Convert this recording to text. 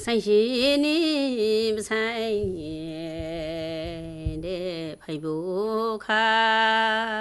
三十年才的配不开。